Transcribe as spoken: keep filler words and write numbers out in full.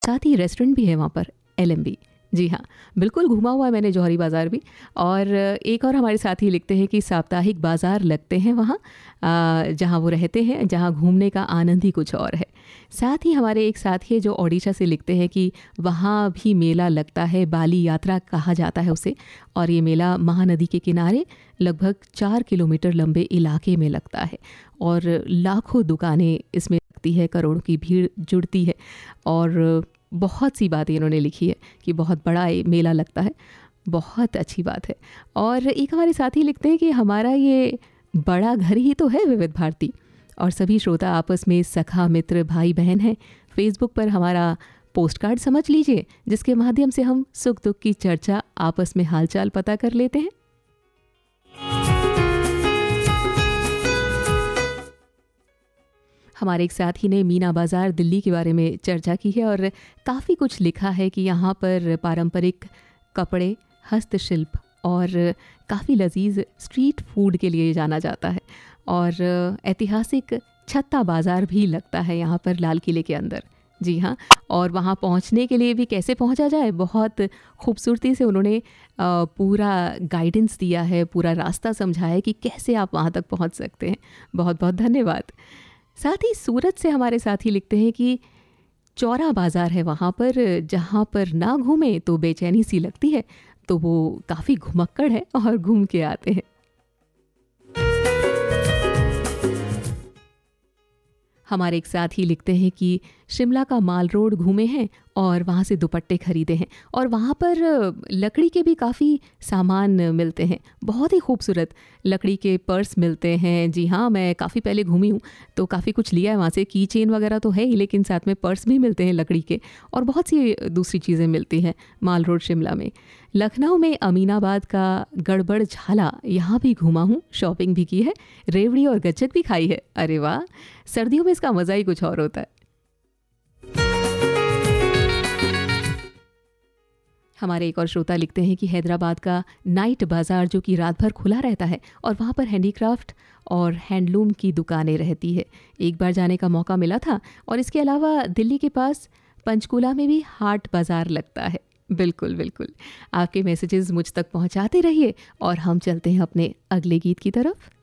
साथ ही रेस्टोरेंट भी है वहाँ पर, एल एम बी। जी हाँ, बिल्कुल घूमा हुआ है मैंने जौहरी बाज़ार भी। और एक और हमारे साथी लिखते हैं कि साप्ताहिक बाज़ार लगते हैं वहाँ, अ, जहाँ वो रहते हैं, जहाँ घूमने का आनंद ही कुछ और है। साथ ही हमारे एक साथी है जो ओडिशा से लिखते हैं कि वहाँ भी मेला लगता है, बाली यात्रा कहा जाता है उसे, और ये मेला महानदी के किनारे लगभग चार किलोमीटर लंबे इलाके में लगता है और लाखों दुकानें इसमें लगती है, करोड़ों की भीड़ जुड़ती है। और बहुत सी बातें इन्होंने लिखी है कि बहुत बड़ा ये मेला लगता है, बहुत अच्छी बात है। और एक हमारे साथी लिखते हैं कि हमारा ये बड़ा घर ही तो है विविध भारती, और सभी श्रोता आपस में सखा मित्र भाई बहन हैं। फेसबुक पर हमारा पोस्ट कार्ड समझ लीजिए, जिसके माध्यम से हम सुख दुख की चर्चा, आपस में हालचाल पता कर लेते हैं। हमारे एक साथी ने मीना बाज़ार दिल्ली के बारे में चर्चा की है और काफ़ी कुछ लिखा है कि यहाँ पर पारंपरिक कपड़े, हस्तशिल्प और काफ़ी लजीज स्ट्रीट फूड के लिए जाना जाता है। और ऐतिहासिक छत्ता बाज़ार भी लगता है यहाँ पर लाल किले के अंदर। जी हाँ, और वहाँ पहुँचने के लिए भी कैसे पहुँचा जाए, बहुत खूबसूरती से उन्होंने पूरा गाइडेंस दिया है, पूरा रास्ता समझाया है कि कैसे आप वहाँ तक पहुँच सकते हैं। बहुत बहुत धन्यवाद। साथ ही सूरत से हमारे साथी लिखते हैं कि चौरा बाज़ार है वहाँ पर, जहाँ पर ना घूमे तो बेचैनी सी लगती है, तो वो काफ़ी घुमक्कड़ है और घूम के आते हैं। हमारे एक साथी लिखते हैं कि शिमला का माल रोड घूमे हैं और वहाँ से दुपट्टे खरीदे हैं, और वहाँ पर लकड़ी के भी काफ़ी सामान मिलते हैं, बहुत ही खूबसूरत लकड़ी के पर्स मिलते हैं। जी हाँ, मैं काफ़ी पहले घूमी हूँ तो काफ़ी कुछ लिया है वहाँ से, की चेन वगैरह तो है ही, लेकिन साथ में पर्स भी मिलते हैं लकड़ी के, और बहुत सी दूसरी चीज़ें मिलती हैं माल रोड शिमला में। लखनऊ में अमीनाबाद का गड़बड़ झाला, यहाँ भी घूमा हूँ, शॉपिंग भी की है, रेवड़ी और गज्जक भी खाई है। अरे वाह, सर्दियों में इसका मज़ा ही कुछ और होता है। हमारे एक और श्रोता लिखते हैं कि हैदराबाद का नाइट बाज़ार जो कि रात भर खुला रहता है और वहाँ पर हैंडीक्राफ्ट और हैंडलूम की दुकानें रहती है। एक बार जाने का मौका मिला था। और इसके अलावा दिल्ली के पास पंचकूला में भी हाट बाज़ार लगता है। बिल्कुल बिल्कुल, आपके मैसेजेस मुझ तक पहुँचाते रहिए और हम चलते हैं अपने अगले गीत की तरफ।